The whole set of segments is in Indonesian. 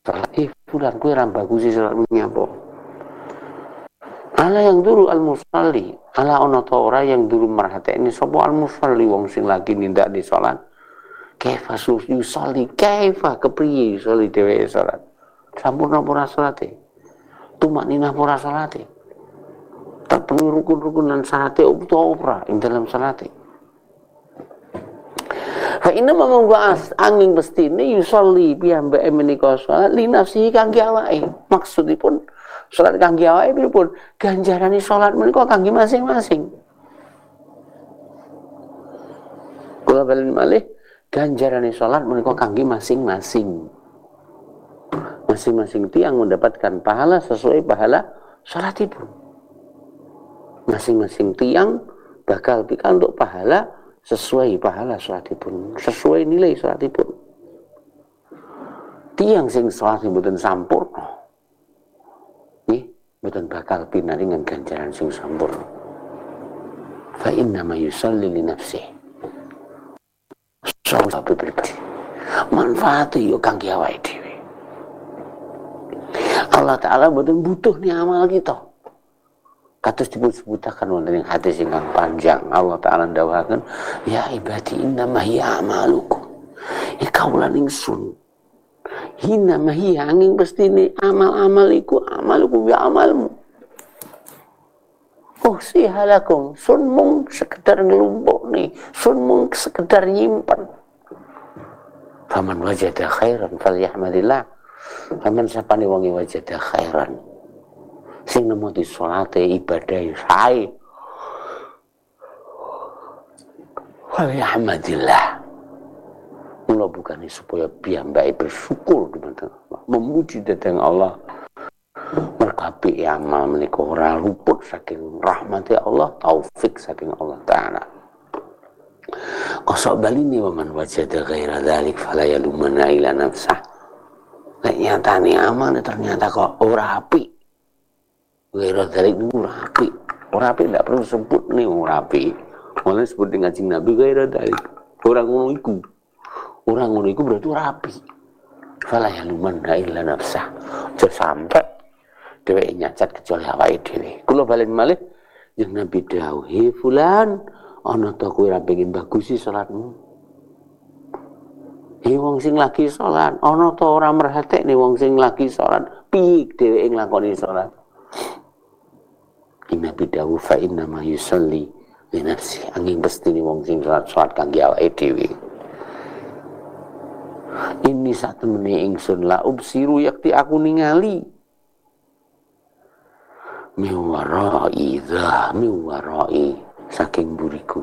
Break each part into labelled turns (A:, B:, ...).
A: salat fulan kowe ra bagusi salatmu nyapa. Ala yang dulu al-musalli, ala ana ta ora yang dulu merhatekne sapa al-musalli wong sing lagi nindak di salat. Kaifa yusalli, kaifa kepriye yusalli dheweke salat. Sampurna apa ora salate? Tumakninah apa ora salate? Terpenuhi rukun-rukun dan syaratnya ora ing dalam salate. Fa inna manggas angin pestine yusolli piyambake menika salat li nafsihi kangge awake. Maksudipun salat kangge awake pripun? Ganjarane salat menika kangge masing-masing. Kula balen malih ganjarane salat menika kangge masing-masing. Masing-masing tiang mendapatkan pahala sesuai pahala salatipun. Masing-masing tiang bakal pikantuk pahala sesuai pahala salatipun, sesuai nilai salatipun. Tiang sing salat mboten sampurna nggih mboten bakal pinaringan ganjaran sing sampurna. Fa inna ma yusalli li nafsihi. Salat pribadi. Manfaate yo kangge awake dhewe. Allah Ta'ala mboten butuh ni amal kita. Kados disebutaken wonten ing hadis ingkang panjang. Allah Ta'ala ndawuhaken, ya ibadi innama hiya amalukum. Kawula ingsun. Innama hiya angin pestine amal-amal iku amalukum ya amalmu. Oh sihalakum, sun mung sekedar nglumpukne, sun mung sekedar nyimpen. Faman wajada khairan falyahmadillah. Faman sapane wong wajada khairan. Sing nemu di salate ibadah sae. Alhamdulillah. Mula bukan supaya piyambake bersyukur dumateng Allah, memuji dhateng Allah. Merkapi amal menika ora luput saking rahmati Allah, taufik saking Allah Ta'ala. Kosok baline waman wajada ghaira dzalik fala yalumanna ila nafsah. Nek nyatane amal ternyata kok ora apik. Ghaira dzalik ora apik. Ora apik ndak perlu sebut nih ora apik. Malah sebut dengan Kanjeng Nabi ghaira dzalik. Ora ngono iku. Ora ngono iku berarti ora apik. Fala yalumanna ila nafsah. Aja sampe dheweke nyacat kecuali awake dhewe. Kula balen malih Kanjeng Nabi dawuh, "He fulan, ana ta kowe ra pengin bagusi salatmu?" Wong sing lagi salat, ana ta ora merhatekne wong sing lagi salat, piye dheweke nglakoni salat? Inna bidawu fa inna ma yusalli li nafsi. Angin pestine wong sing salat kangge awake dhewe. Ini satu temene ingsun la ubsiru yakti aku ningali. Miwarai saking buriku.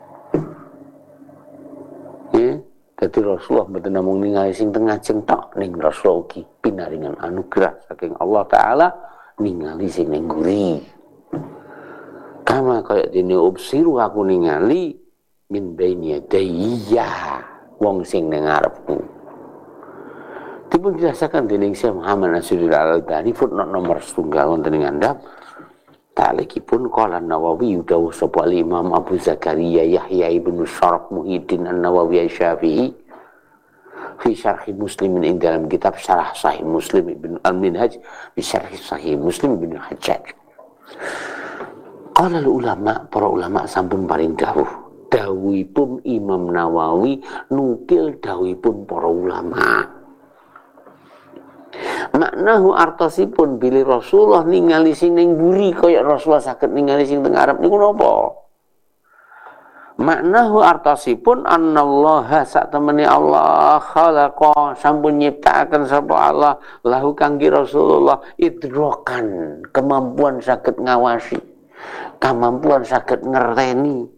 A: Dadi Rasulullah mboten namung ningali sing teng ngajeng tok, ning Rasulullah ugi pinaringan anugerah saking Allah Ta'ala ningali sing ning nguri. Kama kaya dene ubsiru aku ningali min baini yadayya wong sing ning ngarepku. Dipun jelasaken dening Syekh Muhammad Nasruddin Al-Albani footnote nomor 1 wonten ing andhap. Talikipun qala Nawawi dawuh sapa Imam Abu Zakaria Yahya ibn Syaraf Muhyiddin An-Nawawi Asy-Syafi'i fi syarh Muslim ing dalam kitab Syarah Sahih Muslim Ibn Al-Minhaj fi syarh Sahih Muslim Ibn Hajjaj. Qala ulama, para ulama sampun paring dawuh. Dawuhipun Imam Nawawi nukil dawuhipun para ulama. Maknahu artosipun bilih Rasulullah ningali sing ning mburi kaya Rasulullah saged ningali sing teng ngarep niku napa? Maknahu artosipun annallaha sak temene Allah khalaqa sampun nyiptakaken sapa Allah lahu kangge Rasulullah idrokan kemampuan saged ngawasi, kemampuan saged ngerteni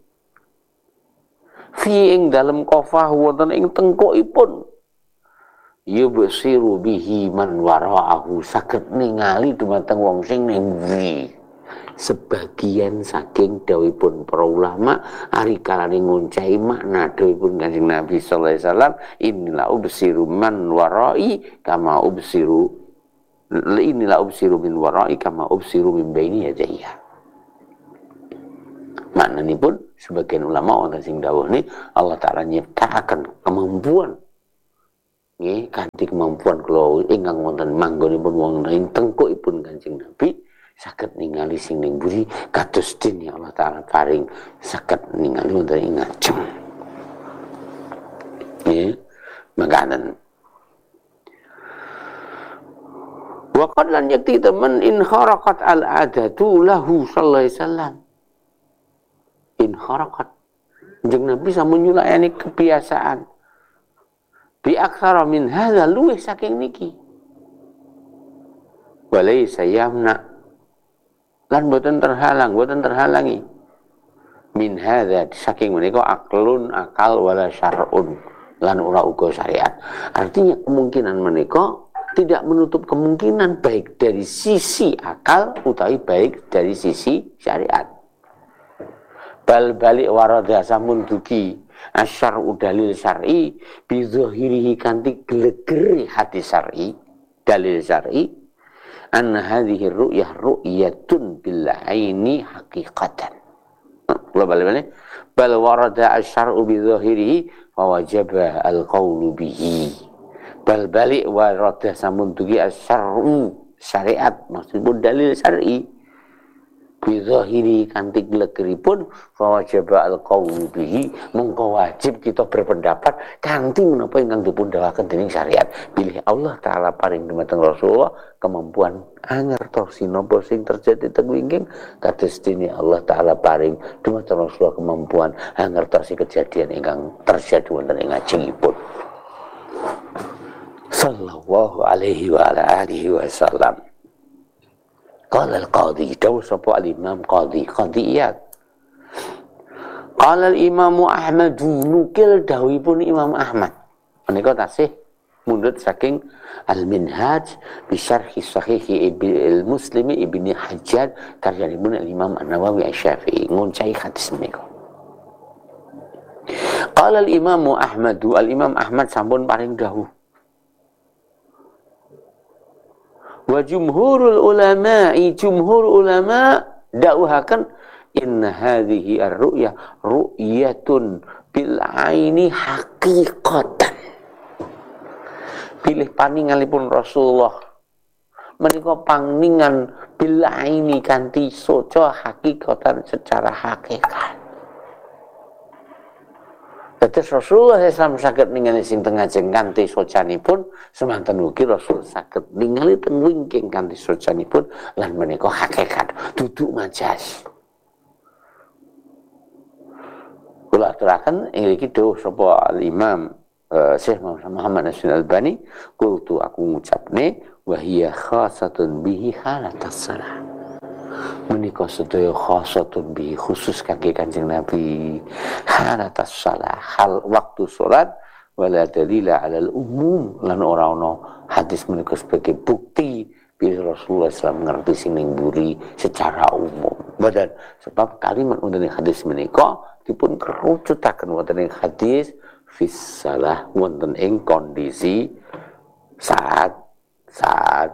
A: fi ing dalem qafah wonten ing tengkukipun. Yubsiru bihi man wara'ahu saged ningali dumateng wong sing ning mburi. Sebagian saking dawuhipun para ulama ari kalane nguncahi makna dawuhipun Kanjeng Nabi sallallahu alaihi wasallam inilah ubsiru man wara'i kama ubsiru inilah ubsiru min wara'i kama ubsiru min baini yadayya. Maknanipun sebagian ulama wonten sing dawuh ni Allah Ta'ala nyiptakaken kemampuan nggih kanthi kemampuan kula ingkang wonten manggonipun wonten ing tengkukipun Kanjeng Nabi saged ningali sing ning mburi kados dene Allah taala paring saged ningali wonten ing ngajeng. Nggih, makanan. Wa qad lan yakti teman in kharaqat al adatu lahu sallallahu alaihi wasallam. In kharaqat. Kanjeng Nabi sampun nyulayani kebiasaan. Bi aktsara min hadza luwih saking niki. Walaysa yamna lan boten terhalang, boten terhalangi. Min hadza saking menika aklun akal wala syar'un lan ora uga syariat. Artinya kemungkinan menika tidak menutup kemungkinan baik dari sisi akal utawi baik dari sisi syariat. Bal balik warada samun dugi asyar'u dalil syar'i bi zahirihi kanthi glegeri hadis syar'i dalil syar'i anna hadhihi ru'yah ru'yatun bil aini haqiqatan. Balik bal warada asyar'u bi zahirihi fa wajaba al qawlu bihi. Bal balik warada samun dugi asyar'u syariat maksudipun dalil syar'i bidhahiri kanthi glegeripun fa wajaba al-qawlu bihi mongko wajib kita berpendapat kanthi menapa ingkang dipun dawuhaken dening syariat bilih Allah taala paring dumateng Rasulullah kemampuan ngertosi napa sing terjadi teng wingking kados dene Allah taala paring dumateng Rasulullah kemampuan ngertosi kejadian ingkang terjadi wonten ing ngajengipun sallallahu alaihi wa ala alihi wasallam. Qala al-qadhi dawuh sapa al-imam qadhi Iyad. Qala al-imam Ahmad nukil dawuhipun Imam Ahmad. Menika tasih mundhut saking al-Minhaj bi syarhi sahih al-Muslim Ibnu Hajjaj karyanipun al-Imam An-Nawawi Asy-Syafi'i ngoncai hadis menika. Qala al-imam Ahmad al-Imam Ahmad sampun paring dawuh wa jumhur ulama da'uhakan inna hadhihi ar-ru'yah ru'yatun bil aini haqiqatan. Pilih paninganipun Rasulullah menika paningan bil aini kanthi soca hakikatan secara hakikat. Dados Rasulullah SAW saged ningali sing teng ngajeng kanthi socanipun semanten ugi Rasul saged ningali teng wingking kanthi socanipun lan menika hakikat duduk majas. Kula aturaken iki dawuh sapa al-Imam Syekh Muhammad Nasir Al-Albani kultu aku ngucapne wa hiya khasatun bihi halatas salat. Menika sedaya khasatun bi khusus kangge Kanjeng Nabi halatas shalah hal waktu salat wala dalila alal umum lan ora ana hadis menika sebagai bukti bila Rasulullah SAW ngerti sing ning mburi secara umum. Badan sebab kalimat wonten ing hadis menika dipun kerucutaken wonten ing hadis fis salah wonten ing kondisi saat salat.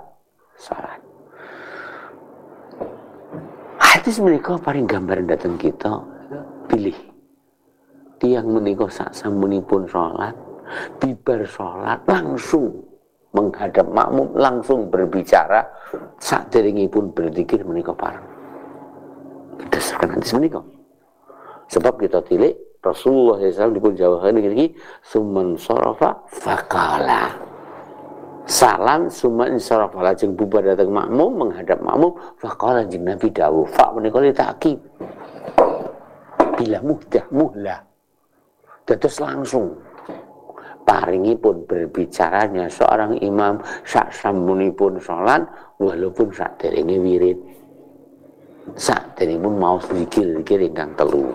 A: Hadis menika paring gambaran datang kita pilih tiang menika sak sampunipun salat bibar salat langsung menghadap makmum langsung berbicara saderengipun berzikir menika pareng berdasarkan hadis menika sebab kita tilik Rasulullah SAW dipun jawabkan iki summan sarafa faqala salam summa insarafa lajeng bubar datang makmum menghadap makmum faqala jeng Nabi dawuh fa menika ta'kid bila muhlah dados langsung paringipun berbicaranya seorang imam sak sampunipun salat walaupun saderenge wirid saderengipun mau zikir ingkang telu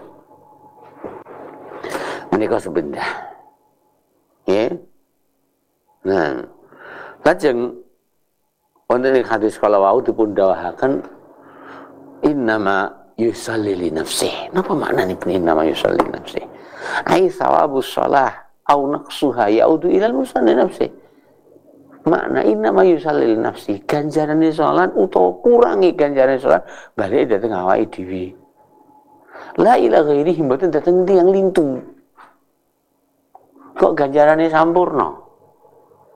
A: menika sebentar ya nah lajeng wonten ing hadis kala wau dipun dawuhaken innama yusalli li nafsihi. Napa maknanipun innama yusalli li nafsihi? Ai thawabus shalah au naqsuha yaudu ilal musalli nafsihi. Makna innama yusalli li nafsihi ganjarane salat utawa kurangi ganjarane salat balik dhateng awake dhewe. La ila ghairihi mboten dhateng tiyang lintu. Kok ganjarane sampurna?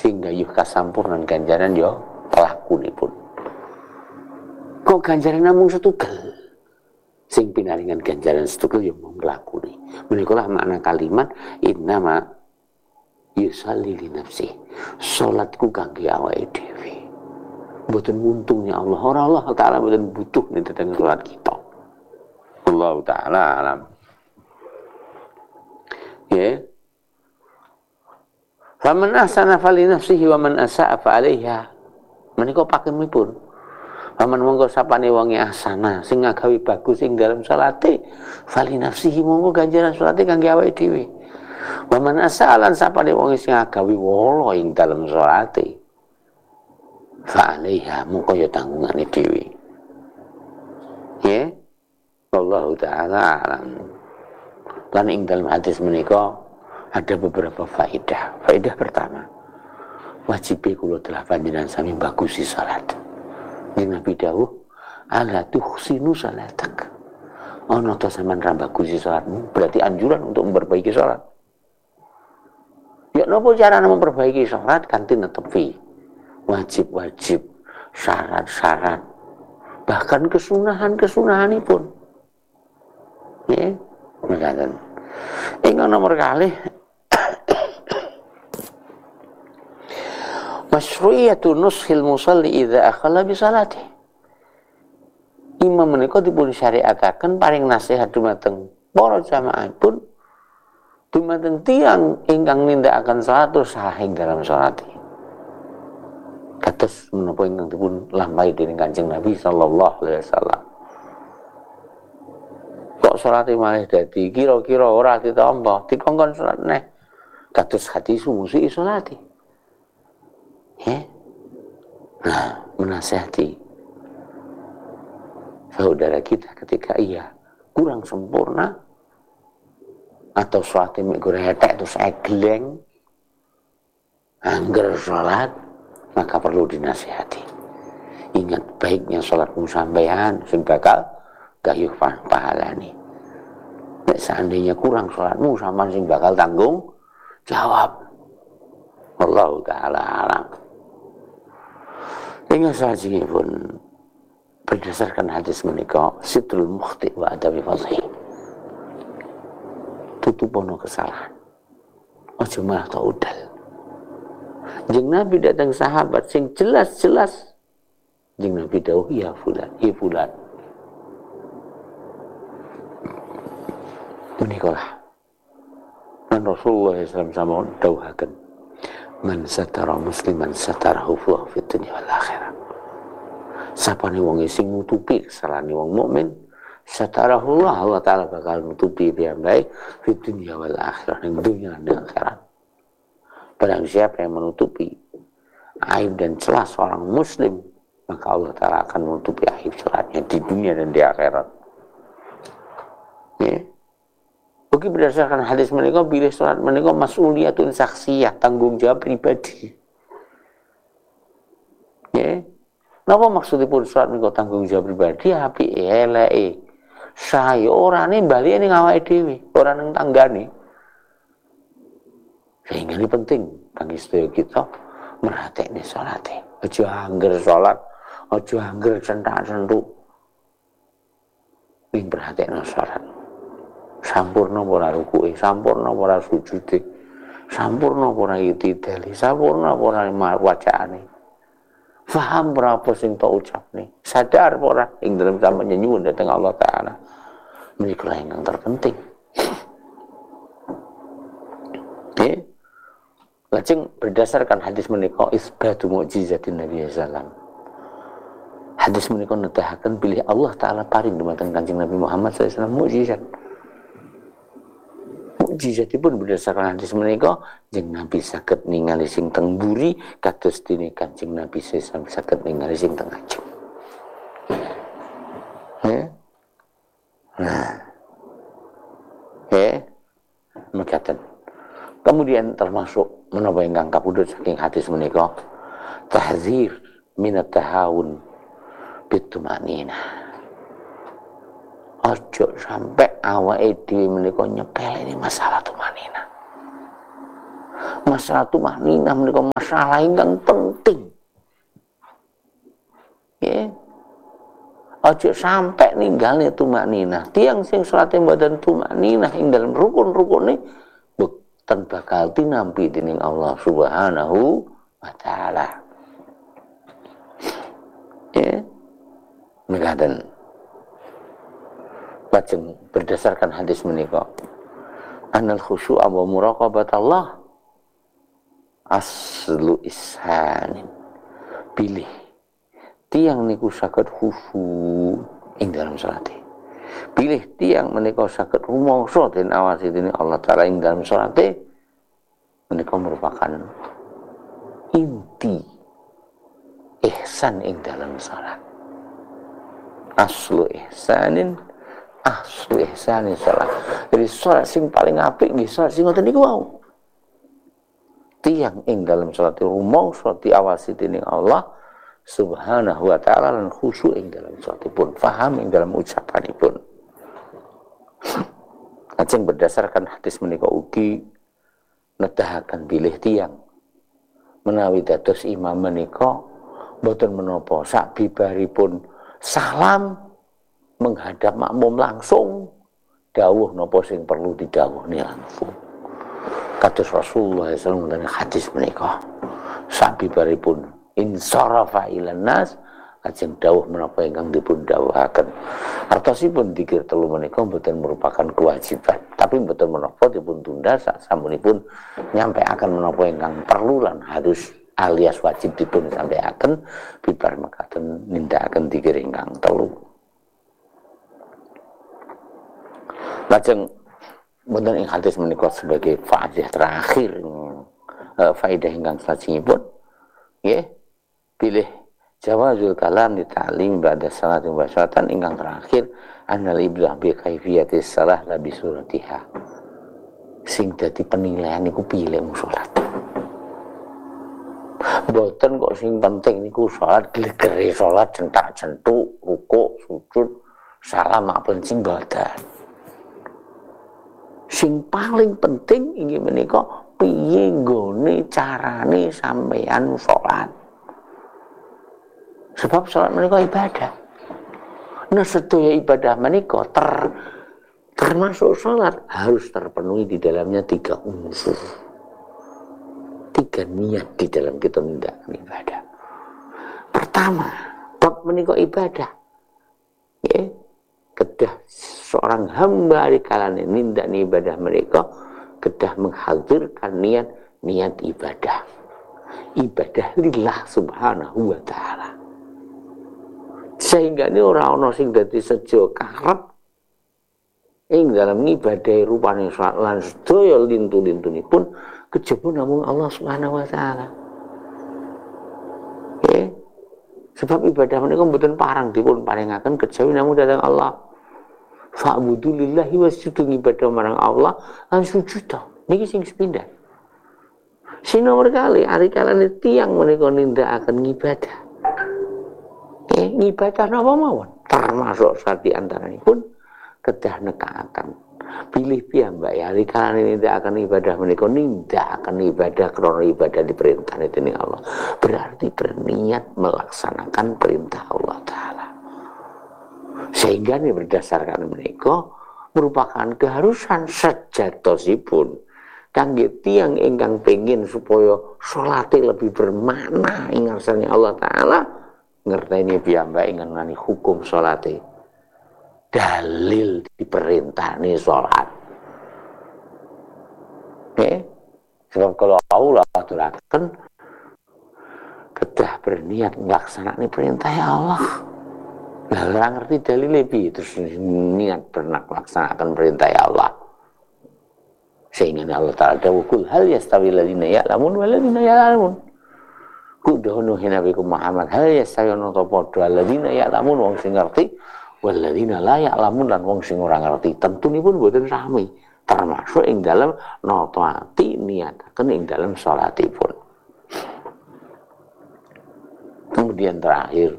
A: sehingga yuh kasampurnan ganjaran yo pelakunipun. Kok ganjaran namung setunggal? Sing pinaringan ganjaran setunggal yo mung nglakoni. Menikulah makna kalimat innama yusalli li nafsi. Salatku kangge awake dhewe. Mboten untungnya Allah. Ora Allah Taala mboten butuh nih tentang salat kita. Allah Taala alam. Ya. Faman ahsana fali nafsihi wa man asa'a fa 'alaiha. Menika pakemipun. Faman monggo sapane wonge ahsana sing ngagawi bagus ing dalam salate, fali nafsihi monggo ganjaran salate kangge awake dhewe. Wa man asa'a lan sapane wonge sing ngagawi wala ing dalam salate, fa 'alaiha monggo ya tanggungane dhewe. Ya. Allah Ta'ala alam. Lan ing dalam hadis menika ada beberapa faedah. Faedah pertama, wajib kula telah panjenengan sami bagusi salat. Ning Nabi dawuh, ala tuhsinu salatak. Ana ta sampean ra bagusi salatmu, berarti anjuran untuk memperbaiki salat. Ya napa carane memperbaiki salat? Kanthi netepi wajib-wajib, syarat-syarat, bahkan kesunahan-kesunahanipun. Ya, mekaten. Ingkang nomor kalih masyru'iyatu nushil musalli idza akhala bi salati. Imam menika dipun syariataken paring nasihat dumateng para jamaah pun dumateng tiyang ingkang nindakaken salat salah ing dalam salat. Kados menapa ingkang dipun lampahi dening Kanjeng Nabi sallallahu alaihi wasallam. Kok salate malih dadi kira-kira ora ditampa, dikongkon salat neh. Kados hadis musi salati. Ya. Nah, menasihati saudara kita ketika ia kurang sempurna atau sholatnya mikir hetek terus egleng angger sholat, maka perlu dinasihati. Ingat baiknya sholatmu sampean sing bakal gayuh pahalane. Nek seandainya kurang sholatmu sampean sing bakal tanggung jawab. Allah Ta'ala alam. Ingat saja pun berdasarkan hadis menika sitrul mukhti wa adabi fadhi. Tutupono kesalahan. Ojo malah taudal. Jeung Nabi datang sahabat sing jelas-jelas jeung Nabi dawuh ya fulan, ya fulan. Menikalah. Dan Rasulullah SAW dawuhaken man satara musliman satarahu Allah fid dunya wal akhirah. Sapane wong sing nutupi kesalahan wong mukmin, satarahu Allah Ta'ala bakal nutupi piyambake fid dunya wal akhirah, ning dunya dan akhirat. Barang siapa yang menutupi aib dan celah seorang muslim, maka Allah Ta'ala akan menutupi aib celahnya di dunia dan di akhirat. Ya. Bagi berdasarkan hadis menika bilih salat menika mas'uliyatun saksiyah, tanggung jawab pribadi. Ya. Napa maksudipun salat menika tanggung jawab pribadi? Apike eleke. Saya orane bali ning awake dhewe, ora ning tanggane. Sehingga ini penting bagi sedaya kita merhatekne salate. Aja angger salat, aja angger centak-centuk. Ning perhatekno salat. Sampurna ora rukuke, sampurna ora sujude, sampurna ora itidali, sampurna ora wacaane. Faham berapa sing tak ucapne, sadar ora ing dalam sampeyan nyuwun dhateng Allah Ta'ala. Menika yang terpenting. Oke. Lajeng berdasarkan hadis menika isbatu mukjizatin Nabi sallallahu. Hadis menika nedahaken bilih Allah Ta'ala paring dumateng Kanjeng Nabi Muhammad sallallahu alaihi wasallam mukjizat. Mukjizatipun berdasarkan hadis menika jeung Nabi saged ningali sing teng mburi kados dene Kanjeng Nabi sallallahu saged ningali sing teng ajeng. Mekaten. Kemudian termasuk menapa ingkang kapundhut saking hadis menika tahzir minat tahawun bitumanina. Ojo sampai awake dhewe menika nyepeleni masalah tumanina. Masalah tumakninah menika masalah ingkang penting. Ya. Aja sampai ninggalnya tumakninah. Tiang sing salate mboten tumakninah ing dalam rukun-rukune boten bakal tinampi dening Allah Subhanahu wa taala. Ya. Mekaten. Lajeng berdasarkan hadis menika anal khusyu'a wa muraqabatallah aslu ishanin. Pilih tiang niku saged khusyuk ing dalam salate. Pilih tiang menika saged rumangsa den awasi dening Allah taala ing dalam salate menika merupakan inti ihsan ing dalam salat. Aslu ihsanin salat. Jadi salat sing paling apik nggih salat sing ngoten niku wau. Tiang ing dalam salat rumangsa diawasi dening Allah Subhanahu wa taala lan khusyuk ing dalam salatipun, paham ing dalam ucapanipun. Lajeng berdasarkan hadis menika ugi nedahaken bilih tiang menawi dados imam menika boten menapa sak bibaripun salam menghadap makmum langsung dawuh napa sing perlu didhawuhne langsung. Kados Rasulullah sallallahu alaihi wasallam hadis menika sabibaripun insarafa ilan nas lajeng dawuh menapa ingkang dipun dawuhaken. Artosipun dzikir telu menika mboten merupakan kewajiban, tapi mboten menapa dipun tunda sak sampunipun nyampaiaken menapa ingkang perlu lan harus alias wajib dipun sampaiaken bibar mekaten nindakaken dzikir ingkang telu. Lajeng wonten ing hadis menika sebagai faedah terakhir faedah ingkang salajengipun nggih pilih jawazul kalam di ta'lim ba'da salat wa syatan ingkang terakhir annal iblah bi kaifiyatis salah la bi suratiha. Sing dadi penilaian niku pilih salat. Mboten kok sing penting niku salat glegere salat centak-centuk rukuk sujud salam maupun sing boten. Sing paling penting inggih menika piye nggone carane sampeyan salat. Sebab salat menika ibadah. Nah sedaya ibadah menika termasuk salat harus terpenuhi di dalamnya 3 unsur. 3 niat di dalam kita nindakaken ibadah. Pertama, bab menika ibadah. Ya, kedah seorang hamba dikalane nindakne ibadah mereka kedah menghadirkan niat ibadah lillah subhanahu wa ta'ala, sehingga ini orang sing dadi sejo karep ing dalam ibadah rupane salat lan sedaya lintu-lintunipun kejaba namung Allah subhanahu wa ta'ala. Sebab ibadah menika mboten parang dipun paringaken kejawi namung dhateng Allah. Fa'budu lillahi wasjudu ibadah marang Allah lan sujud. Niki sing sepindhah. Sing nomor kali ari kalane tiyang menika nindakaken ibadah. Ibadah napa mawon termasuk sati antaranipun kedah nekakaken pilih piyambak ya ari kalane nindakaken ibadah menika nindakaken ibadah krana ibadah diperintahne dening Allah. Berarti berniat melaksanakan perintah Allah taala. Sehingga ini berdasarkan menika merupakan keharusan sejatosipun kangge tiyang ingkang pengin supaya salate lebih bermakna ing ngarsane Allah taala ngerteni piyambak ingkang hukum salate. Dalil diperintahne salat. Sebab kalau Allah aturaken kedah berniat melaksanakan perintah Allah. Lah ora ngerti dalile piye terus niat bernak melaksanakan perintah Allah. Sehingga Allah Ta'ala dawuh hal yastawi alladziina ya'lamun wal ladziina ya'lamun. Kudono hinabikum Muhammad hal yastawi ana padha alladziina ya'lamun wong sing ngerti wal ladziina la ya'lamun lan wong sing ora ngerti. Tentunipun boten sami. Termasuk ing dalam nataati niataken ing dalam salatipun. Kemudian terakhir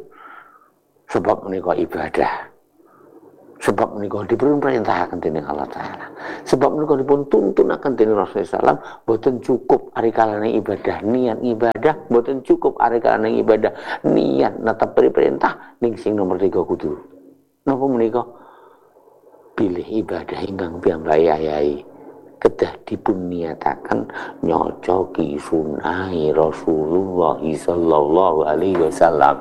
A: sebab menika ibadah. Sebab menika dipun perintahaken dening Allah taala. Sebab menika dipun tuntun akan dening Rasulullah SAW, boten cukup ari kalane ibadah niat ibadah, boten cukup ari kalane ibadah niat netep perintah ning sing nomor 3 kudu. Napa menika? Pilih ibadah ingkang piyambake ayahi kedah dipun niataken nyocoki sunahe Rasulullah sallallahu alaihi wasallam.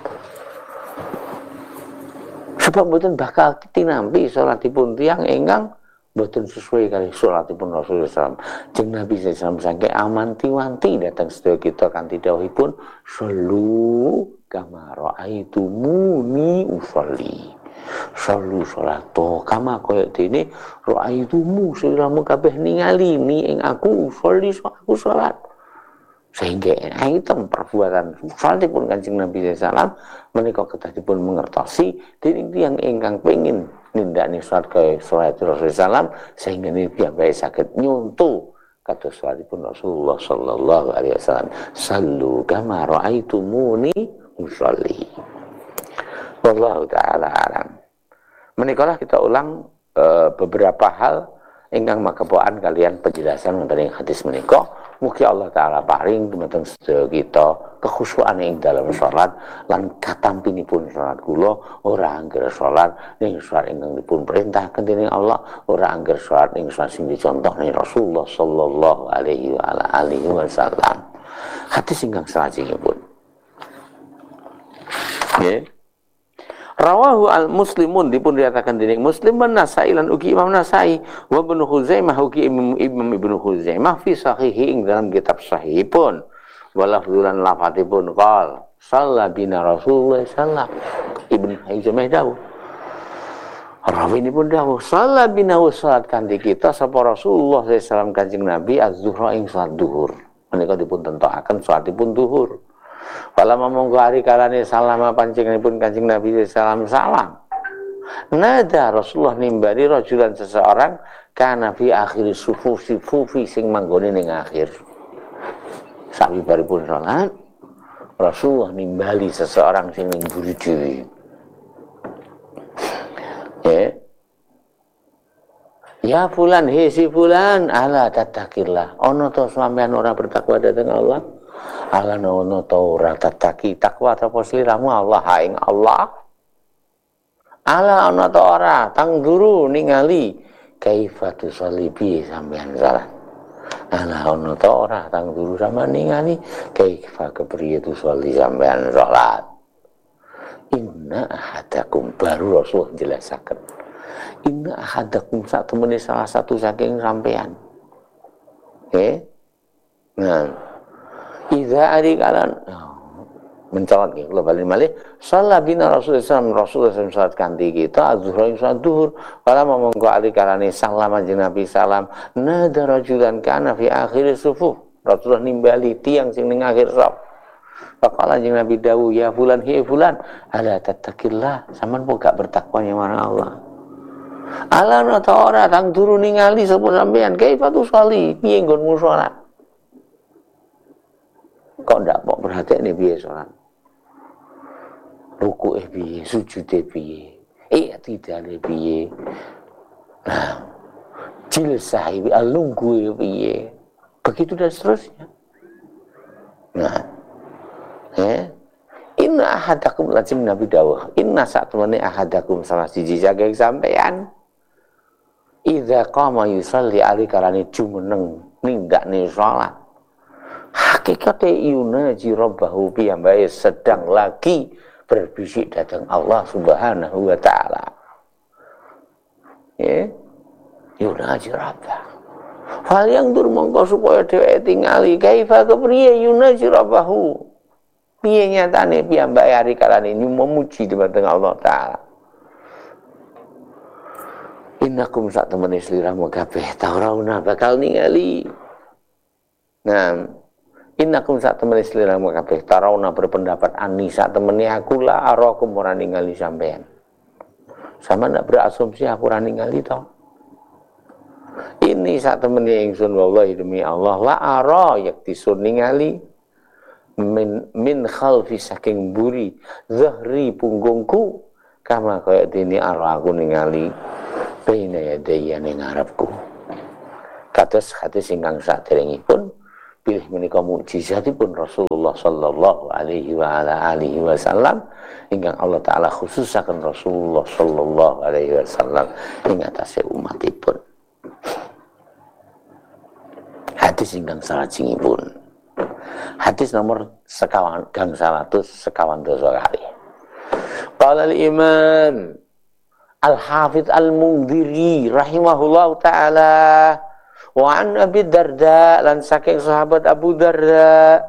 A: Sebab boten bakal tinampi salatipun tiyang ingkang boten sesuai kali salatipun Rasulullah SAW. Jeung Nabi SAW saking amanti-wanti datang sedaya kita kanthi dawuhipun sallu kama ra'aitumuni usolli. Sallu salato kama kaya dene ra'aitumu sliramu kabeh ningali ni ing aku usolli aku salat. Sehingga item perbuatan salatipun Kanjeng Nabi SAW menika kedah dipun mengertosi dening tiyang ingkang pengin nindakne salat kaya salat Rasulullah SAW sehingga niki piyambake saged nyuntu kados salatipun Rasulullah sallallahu alaihi wasallam. Sallu kama ra'aitumuni usolli. Wallahu taala alam. Menikalah kita ulang beberapa hal ingkang makepokan kalian penjelasan wonten ing hadis menika. Mugi Allah taala paring dumateng sedaya kita kekhusyukan ing dalam salat lan katampinipun salat kula ora angger salat ning salat ingkang dipun perintahken dening Allah, ora angger salat ing salat sing dicontohne Rasulullah sallallahu alaihi wasallam. Hadis ingkang salajengipun. Nggih. Rawahu al-Muslimun dipun riwayataken dening Muslim lan Nasai lan ugi Imam Nasai wa Ibnu Khuzaimah ugi Imam Ibnu Khuzaimah fi sahihi ing dalam kitab sahihipun walafzulan lafatipun qol shalla bina Rasulullah sallallahu Ibnu Khuzaimah dawuh rawinipun dawuh shalla bina salat kanthi kita sapa Rasulullah sallallahu alaihi wasallam Kanjeng Nabi az-zuhra ing salat zuhur menika dipun tentokaken salatipun zuhur. Wala monggo ari kalane salama panjenenganipun Kanjeng Nabi sallallahu salam. Nada Rasulullah nimbali rajulan seseorang kana fi akhir sufufi sing manggone ning akhir. Sabibaripun salat Rasulullah nimbali seseorang sing ning mburi dhewe. Ya fulan he si fulan ala tatakillah. Ono to sampean ora bertakwa dhateng Allah? Ala nono ora tataki takwa ta sliramu Allah ing Allah. Ala ana ta ora tang guru ningali kaifa tusallibi sampean salat. Ala ana ta ora tang guru sampean ningali kaifa kepriye tusalli sampean salat. Inna ahadakum baru Rasul jelasaken. Inna ahadakum satemene salah satu saking sampean. Nah Iza ari kalan mencolot nggih kula bali malih shalla bina Rasulullah SAW salat kanthi kita az-zuhra ing salat zuhur kala monggo ali kalane salam kanjeng Nabi salam nada rajulan kana fi akhir sufuf Rasulullah nimbali tiyang sing ning akhir saf faqala kanjeng Nabi dawuh ya fulan hi fulan ala tattaqillah sampean kok gak bertakwa marang Allah ala nata ora tang turu ningali sapa sampean kaifa tusalli piye nggonmu salat kok ndak mau perhatiane piye salat rukuke piye sujude piye i'tidale piye nah jilsah alungguhe piye begitu dan seterusnya nah inna ahadakum lazim Nabi dawuh inna satemene ahadakum salah siji saking sampean idza qama yusalli alikarane jumeneng nindakne salat hakikate yunaji rabbahu piyambake sedang lagi berbisik datang Allah Subhanahu wa taala. Yunaji rabbah. Fal yang dur mongko supaya dheweke tingali kaifa kepriye yunaji rabbahu. Piye nyatane piyambake ari kalane memuji dhateng Allah taala. Innakum sak temene sliramu kabeh taurauna bakal ningali. Nah, innakum sak temene sliramu kabeh tarawna berpendapat ani sak temene aku la arakum ora ningali sampean. Sama ndak berasumsi aku ora ningali to. Ini sak temene ingsun wallahi demi Allah la ara yaktisun ningali min khalfi saking buri zahri punggungku kama kaya dene ara aku ningali baina yadayya ning ngarepku. Kados hadis ingkang saderengipun pilih menika mukjizatipun Rasulullah sallallahu alaihi wa ala alihi wasallam ingkang Allah taala khususaken Rasulullah sallallahu alaihi wasallam ing atase umatipun. Hadis ingkang salajengipun. Hadis nomor 100 sekawan dosa kali. Qala al-Imam Al-Hafidz Al-Mundhiri rahimahullahu taala wa an Abi Darda lan saking sahabat Abu Darda,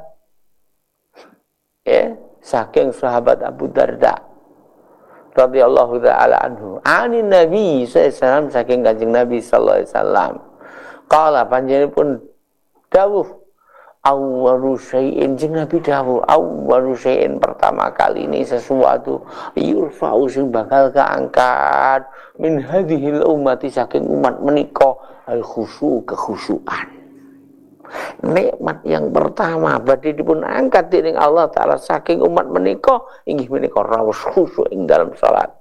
A: ya, saking sahabat Abu Darda radhiyallahu taala anhu, anin Nabi sallallahu alaihi wasallam, saking Kanjeng Nabi sallallahu alaihi wasallam, qala panjenenganipun dawuh, awwalu syai'in, jeung Nabi dawuh, awwalu syai'in, pertama kali ini sesuatu, yurfa'u sing bakal kaangkat min hadhil ummati, saking umat menika, al khusyu, kekhusyuan. Nikmat yang pertama badhe dipun angkat dening Allah taala saking umat menika inggih menika raos khusyuk ing dalam salat.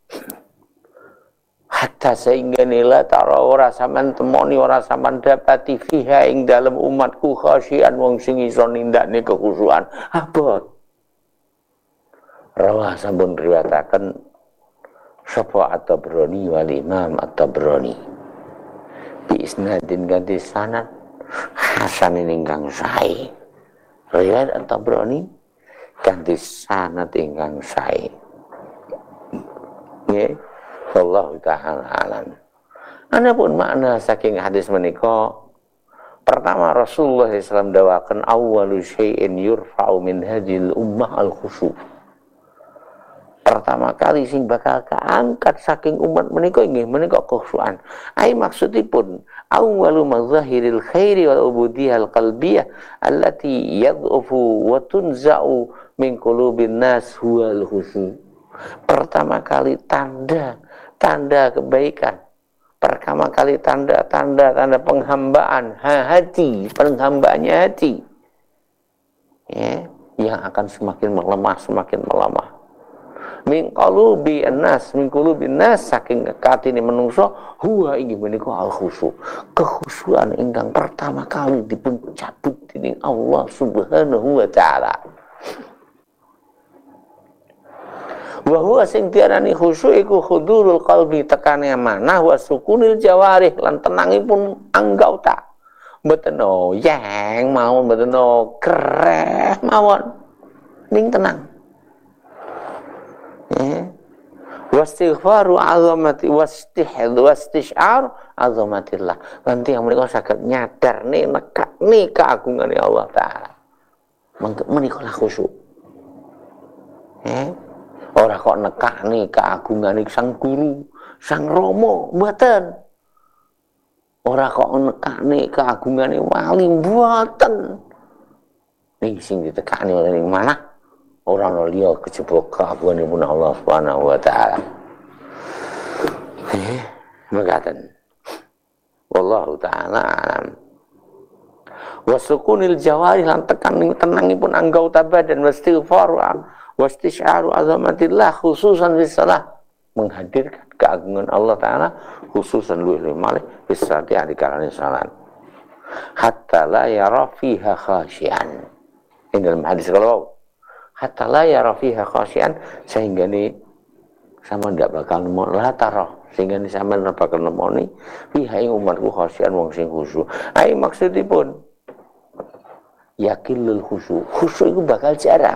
A: Hatta sehingga nila tara ora sampean temoni, ora sampean dapati fiha ing dalam umatku khasyian wong sing iso nindakne kekhusyuan. Abot. Rawah sampun riwayataken sapa At-Tabrani wal Imam At-Tabrani. Bi isnadin ganti sanad hasan ingkang sae. Riwayat At-Tabrani ganti sanad ingkang sae. Nggih, wallahu taala alam. Anapun makna saking hadis menika, pertama Rasulullah SAW dawakan awwalu syai'in yurfa'u min hadhil ummah al-khusyu. Pertama kali sing bakal kaangkat saking umat menika inggih menika kekhusyuan. Ai maksudipun awwalu mazahiril khairi wal ubudiyyah al-qalbiyah allati yadhufu wa tunza'u min qulubin nas huwal khusyu. Pertama kali tanda kebaikan, pertama kali tanda penghambaan hati, penghambaannya hati, ya, yang akan semakin melemah. Min qulubin nas, saking katine menungso huwa inggih menika al khusyu, kekhusyuan ingkang pertama kali dipun cabut dening Allah Subhanahu wa taala. Wa huwa sing diarani khusyuk iku hudurul qalbi, tekane manah, wa sukunil jawarih, lan tenangipun anggota. Mboten yang mawon, mboten kreh mawon, ning tenang. Wastighfaru azamati wastish'ar azamatillah. Nanti yang mereka saged nyadar nekakne keagungane Allah taala. Menika khusyuk. Ora kok nekakne keagungane sang guru, sang rama, mboten. Ora kok nekakne keagungane wali, mboten. Ning sing ditekakne ning manah orang liya kejaba keagunganipun Allah Subhanahu wa taala. Mekaten. Wallahu taala alam. Wa sukunil jawarih, lan tenangipun anggota badan, wastighfaru wastisyaru azamatillah khususan fi shalah, menghadirkan keagungan Allah taala khususan luwih malih fi shalah di kalane salat. Hatta la yara fiha khasyian. Ini dalam hadis kalau hatta la yara fiha khasyian, sehingga ni sama ndak bakal nemu latara, sehingga ni sama ndak bakal nemoni fiha ing umatku khasyian wong sing khusyuk. Ai maksudipun yakilul khusyuk. Khusyuk itu bakal jarang.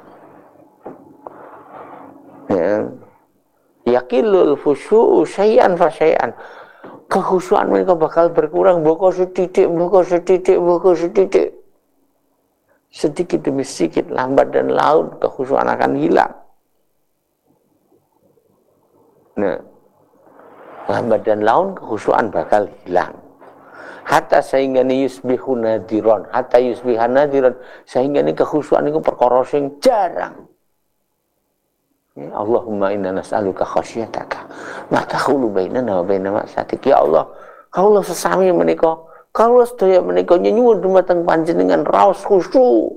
A: Ya. Yakilul khusyuk syai'an fa syai'an. Kekhusyuan mereka bakal berkurang, boko setitik. Sedikit demi sedikit, lambat dan laun, kekhusyuan akan hilang. Nah, lambat dan laun kekhusyuan bakal hilang. Hatta sehingga ni yusbihu nadiron, sehingga ni kekhusyuan itu perkara sing jarang. Ya, Allahumma inna nas'aluka khasyataka ma tahulu bainana wa baina ma'satik. Ya Allah, kaulah sesami menika, kaulah sedaya menika nyuwun dumateng panjenengan raos khusyuk.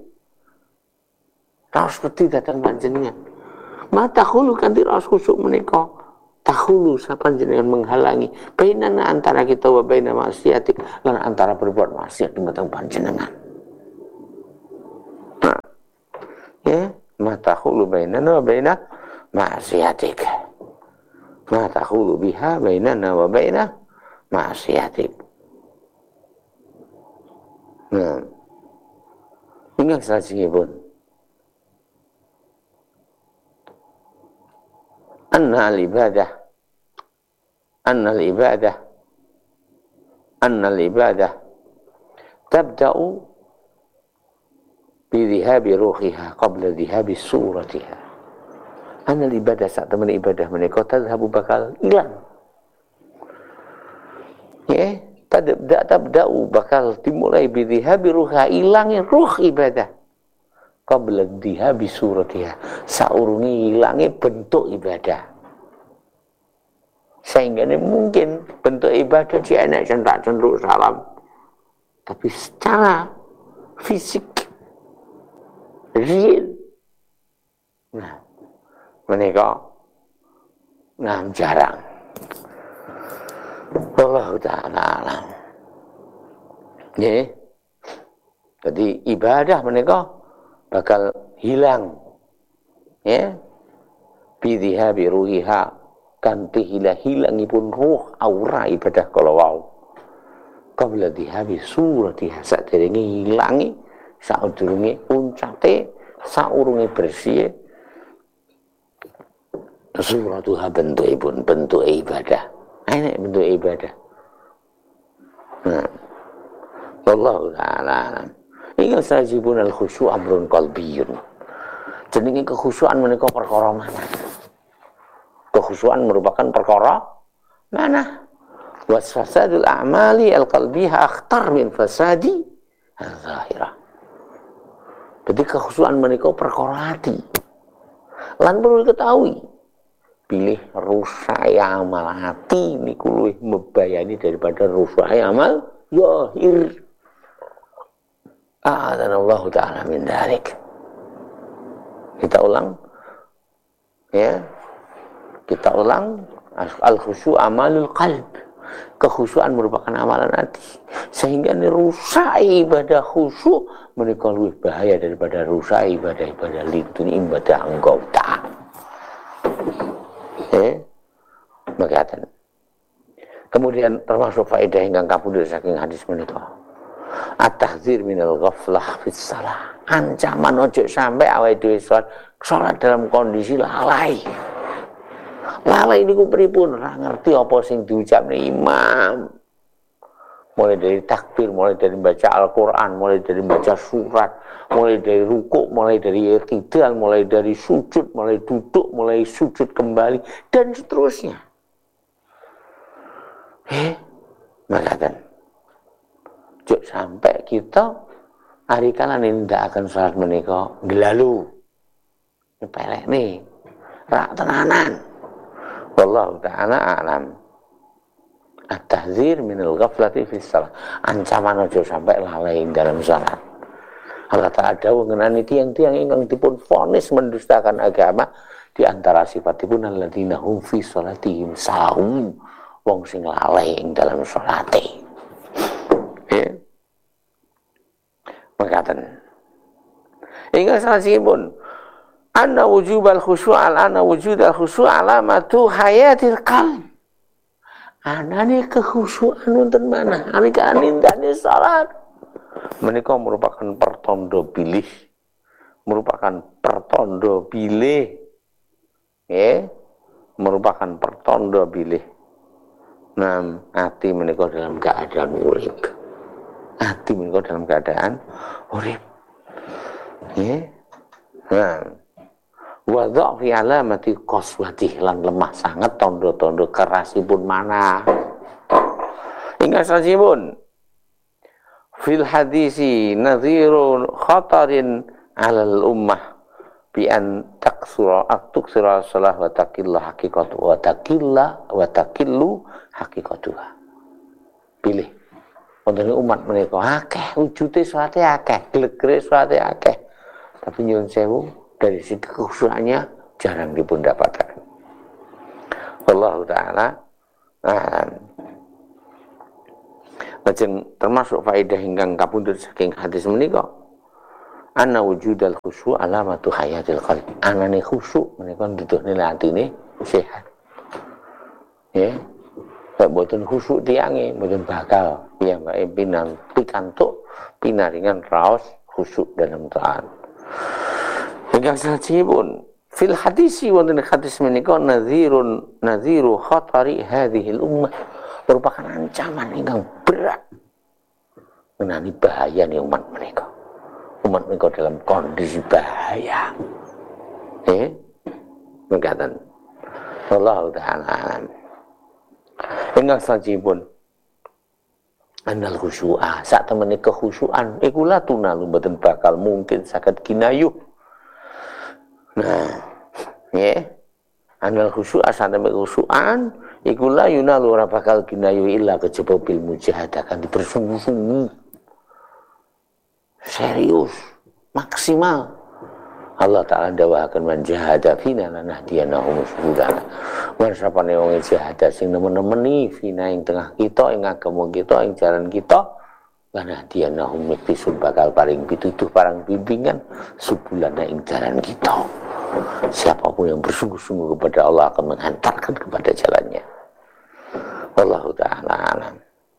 A: Raos wedi dhateng panjenengan. Ma tahulu kanthi raos khusyuk menika, takhulu sapanjenengan menghalangi bainana antara kita wa baina maksiatik lan antara berbuat maksiat dumateng panjenengan. Nah, ya, ma takhulu bainana wa baina maksiatik. Ma takhulu biha bainana wa baina maksiatik. Nah, ingat salajengipun Anna al-ibadah tabda'u bi dhihabi ruhiha qabla dhihabi suratiha. Anna al-ibadah saat teman ibadah menika tadhabu bakal hilang. Ya, tabda'u bakal dimulai bi dhihabi ruhiha, hilangnya ruh ibadah. Qabla dhihabi suratiha, saurungi hilangi bentuk ibadah. Sehingga ini mungkin bentuk ibadah di enak centak cenderung salam, tapi secara fisik real, nah menika jarang. Allah Ta'ala alam. Ya, jadi ibadah menika bakal hilang, ya, bidhihabi ruhiha, kanthi hilangipun ruh aura ibadah kalau wau qabla dhihabi suratiha, saderenge hilangi, saurunge uncate, saurunge bersih suratuha, bentuk ibadah. Ini bentuk ibadah. Nah, wallahu ta'ala. Ingat sajibun al-khusyuk amrun qalbiyun. Jenenge kekhusyuan menika perkara mana? Kekhusyuan merupakan perkara mana? Wasfasadul a'mali al-qalbiyah akhtar min fasadi al-zahirah. Jadi kekhusyuan menika perkara hati. Lan perlu diketahui, pilih rusak amal hati niku luwih mbebayani daripada rusak amal zahir. A'adhanallahu ta'ala min dhalik. Kita ulang, ya, kita ulang. Al-khusyuk amalul qalb, kekhusyuan merupakan amalan hati, sehingga ini rusak ibadah khusyuk menika lebih bahaya daripada rusak ibadah lidun ibadah anggota. Makatan. Kemudian termasuk faedah ingkang kapundhut saking hadis menika, at-tahdzir minal ghaflah fis shalah. Ancaman ojo sampai awake dhewe salat dalam kondisi lalai. Lalai niku pripun? Ora ngerti apa sing diucapne imam. Mulai dari takbir, mulai dari baca Al-Qur'an, mulai dari baca surat, mulai dari rukuk, mulai dari i'tidal, mulai dari sujud, mulai duduk, mulai sujud kembali dan seterusnya. Makatan. Jok sampai kita hari kalan ini tidak akan salat menika gelalu. Nyepelek nih. Rak tenanan. Wallahu ta'ala a'lam. At-tahdzir minal ghaflati fis shalah. Ancaman aja sampai lalai dalam salat. Allah Ta'ala dawuh ngenani tiang-tiang ingkang dipun vonis mendustakan agama, di antara sifatipun alladzina hum fi shalatihim sahun. Wong sing lalai ing dalam salate. Ya. Makaten. Ingkang salajengipun anna wujubal khusyuk alamatu hayatil qalb. Anane kekhusyukan wonten manah nalika nindakne salat menika merupakan pertanda bilih, merupakan pertanda bilih. Nah, hati menika dalam keadaan urip. Hati menika dalam keadaan urip. Nggih. Nah, wa dha'fi alamati qaswati, lan lemah sangat tondo-tondo kerasipun mana. Ingat sajipun fil hadisi nadhirun khatarin 'alal ummah bi an tuksira salah wa taqilla haqiqatu wa taqillu haqiqatuha. Pilih wonten umat menika akeh wujude salate akeh, glegere salate akeh, tapi nyuwun sewu dari segi kekhusyukannya jarang dipun dapatkan. Wallahu taala a'lam. Lajeng termasuk faedah ingkang kapundhut saking hadis menika anna wujudal khusyuk alamatu hayatil qalb. Anane khusyuk menika nuduhne atine sehat. Ya. Nek boten khusyuk tiange boten bakal piyambake pikantuk pinaringan raos khusyuk dalam taat. Ingkang salajengipun fil hadisi wonten hadis menika nadhiru khatari hadhil ummah, merupakan ancaman ingkang berat mengenai bahaya nih umat mereka. Umat mereka dalam kondisi bahaya. Mengatakan Allah Ta'ala ingkang salajengipun annal khusyu'a sak temene kekhusyuan iku la tunalu mboten bakal mungkin saged kinayuh. Nah, ya. Annal khusyu'a sak temene kekhusyuan iku la yunalu ora bakal kinayuh illa kejaba bil mujahadah kan bersungguh-sungguh. Serius, maksimal. Allah Ta'ala dawahaken man jahada fina lanahdiyanahu subulana. Man sapane wong jahada sing nemen-nemeni fina ing tengah kita, ing agama kita, ing jalan kita, lanahdiyanahu miktisun bakal paring pitutuh parang bimbingan subulana ing jalan kita. Siapapun yang bersungguh-sungguh kepada Allah akan menghantarkan kepada jalannya. Wallahu Ta'ala alam.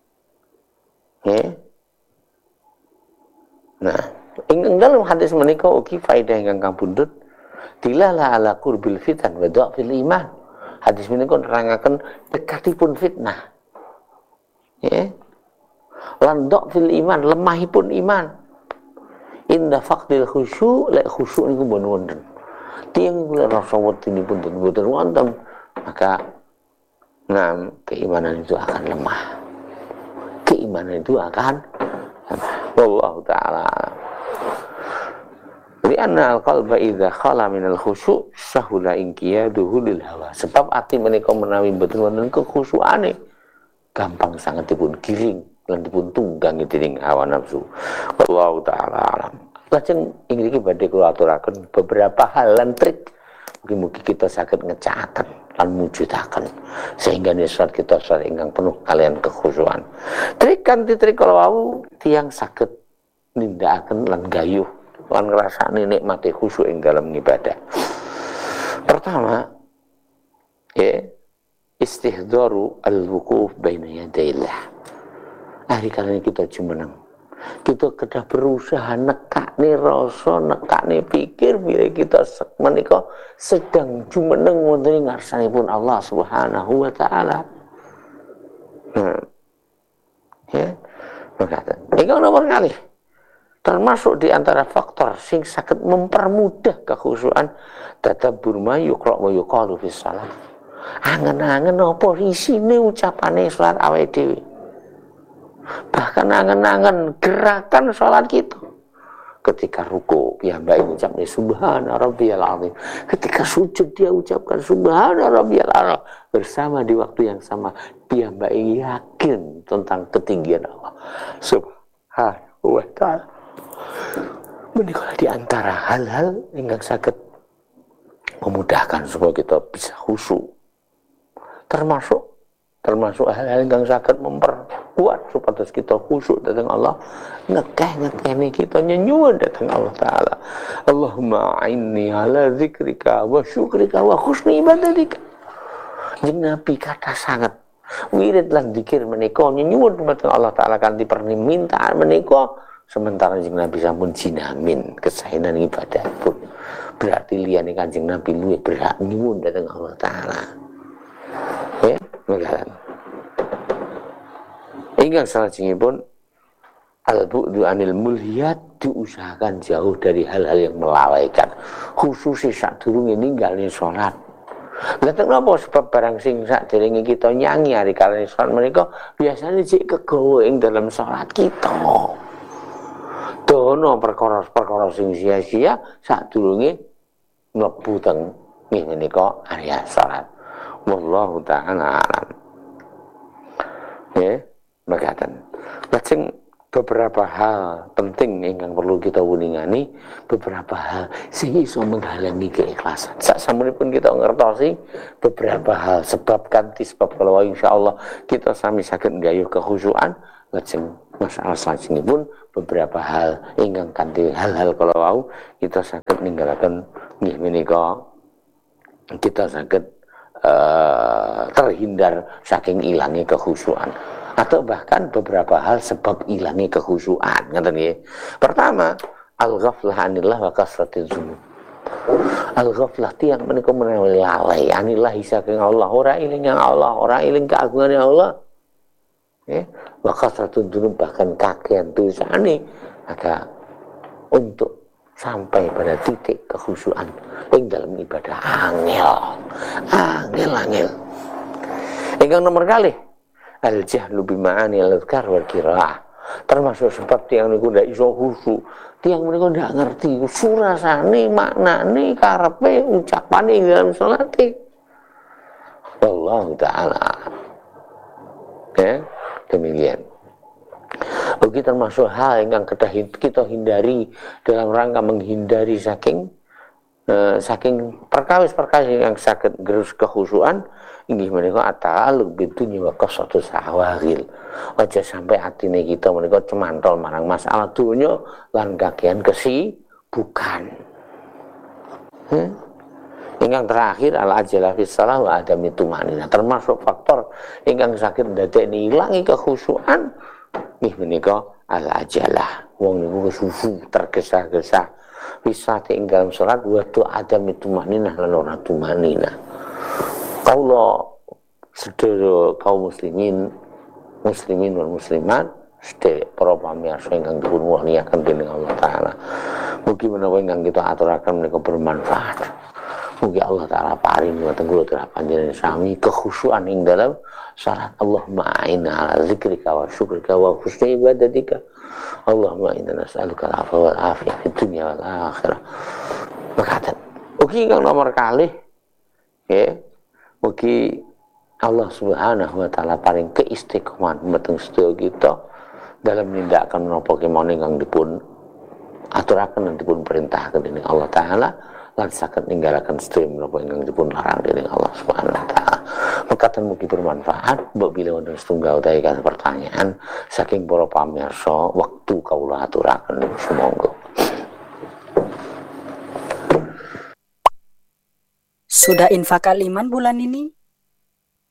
A: Nah, ing dalam hadis menika ugi faedah ingkang kapundhut dilala ala qurbil fitan wa dhafil iman. Hadis menika nerangaken dekatipun fitnah. Ya. Lan dhafil iman, lemahipun iman. Inda faqdil khusyu' la khusyu' niku mboten wonten. Tiyang kula rasa wedinipun mboten wonten, maka keimanan itu akan lemah. Keimanan itu akan wallahu ta'ala. Lianna al-qalba idza khala minal khusyu' sahula inqiyaduhu lil hawa. Sebab ati menika menawi mboten wonten kekhusyukane gampang sangat dipun giring lan dipun tunggangi dening hawa nafsu. Wallahu ta'ala alam. Lajeng ingriki badhe kula aturaken beberapa hal lan trik mugi-mugi kita saged ngecakaken lan mujudaken sehingga salat kita salat ingkang penuh kalian kekhusyukan. Trik kanthi trik kala wau tiyang saged nindakaken lan gayuh lan ngrasani nikmate khusyuk ing dalam ibadah. Pertama, istihdaru al-wuquf baina yadayillah. Hari kali kita jumeneng. Kita kedah berusaha nekakne rasa, nekakne pikir bila kita menika sedang jumeneng wonten ing ngarsanipun Allah Subhanahu wa taala. Ya. Makaten. Ingkang nomor kalih termasuk di antara faktor sing saged mempermudah kekhusyukan tadabbur ma yuqra wa yuqalu fi shalah. Angen-angen apa isine ucapane salat awake dhewe. Bahkan angen-angen gerakan salat kita. Ketika ruku piyambake ucapne subhana rabbiyal azim. Ketika sujud dia ucapkan subhana rabbiyal a'la. Bersama di waktu yang sama piyambake yakin tentang ketinggian Allah Subhanahu wa taala. Menika di antara hal-hal ingkang saged memudahkan supaya kita bisa khusyuk. Termasuk hal-hal yang saged memperkuat supaya kita khusyuk datang Allah, ngekeh-ngekehne kita nyuwun datang Allah Ta'ala. Allahumma a'inni ala zikrika wa syukrika wa husni ibadatika. Jeung Nabi kata sangat wirid lan zikir menika nyuwun datang Allah Ta'ala kanthi permintaan menika sementara Kanjeng Nabi sampun jinamin kesaenan ibadah pun. Berarti liyane Kanjeng Nabi luwih berhak nyuwun datang Allah Ta'ala. Ya, mekaten. Ingkang salajengipun al-bu'du anil mulhiyat, diusahakan jauh dari hal-hal yang melalaikan, khususnya sadurunge ninggalin salat. Lha napa sebab barang sing sadurunge kita nyanyi hari kalane salat menika biasanya jek kegawa ing dalam salat kita. Dono perkara-perkara sing sia-sia sadurunge mlebu teng menika area salat. Wallahu ta'ala alam. Ya, makaten. Lajeng beberapa hal penting ingkang perlu kita wuningani, beberapa hal sing iso menghalangi keikhlasan. Sasampunipun kita ngertosi beberapa hal sebab kanthi sebab kalau insyaallah kita sami saged nggayuh kekhusyukan lajeng masalah salajengipun beberapa hal ingkang kanthi hal-hal kalau wau kita saged ninggalaken nggih menika kita saged terhindar saking ilangnya kekhusyukan. Atau bahkan beberapa hal sebab hilangnya kekhusyuan. Ngaten nggih. Pertama, al-ghaflah anillah wa kasratiz dzunub. Al-ghaflah tiyang menika menawi lalai anillah saking Allah, ora eling Allah, ora eling keagungane Allah. Ya, wa kasratuz dzunub bahkan kakean dosane ada untuk sampai pada titik kekhusyuan ing dalam ibadah angel. Ingkang nomor kalih al-jahlu bima'ani al-adhkar wal qiraah. Termasuk sebab tiang niku ndak iso khusyuk. Tiang niku ndak ngerti surasane, maknane, karepe, ucapane dalam salat. Wallahu taala. Ya, demikian. Bagi termasuk hal yang kita hindari dalam rangka menghindari saking perkawis-perkawis yang saged gerus kekhusyuan inggih menika ta'alluq bidunya wa qasatu sahawil. Aja sampai atine kita menika cemantol marang masalah donya lan kakean kesibukan. Ingkang terakhir al-ajalah fis shalah wa adami tumanina. Termasuk faktor ingkang saged ndadekne ilangi kekhusyuan nggih menika al-ajalah. Wong niku kesusu tergesa-gesa bisa tinggal salat wa adami tumanina lan ora tumanina. Kaula sedherek kaum muslimin wal muslimat sedherek para pamirsa ingkang dipun mulyakaken dening Allah taala. Mugi menawa ingkang kita aturaken menika bermanfaat. Mugi Allah taala paring wonten kula tengah panjenengan sami kekhusyuan ing dalam salat. Allahumma a'inna ala zikrika wa syukrika wa husni ibadatika. Allahumma inna nas'aluka al-'afwa wal 'afiyah fid dunya wal akhirah. Makaten. Ugi ingkang nomor kalih nggih. Mugi Allah Subhanahu wa taala paring keistiqomahan dhateng sedaya kita dalam nindakaken menapa kemawon ingkang dipun aturaken lan dipun perintahaken dening Allah taala lan saged ninggalaken sedaya menapa ingkang dipun larang dening Allah Subhanahu wa taala. Mekaten mugi bermanfaat. Mbok bilih wonten setunggal utawi pertanyaan saking para pamirsa wektu kawula aturaken sumangga.
B: Sudah infak kaliman bulan ini?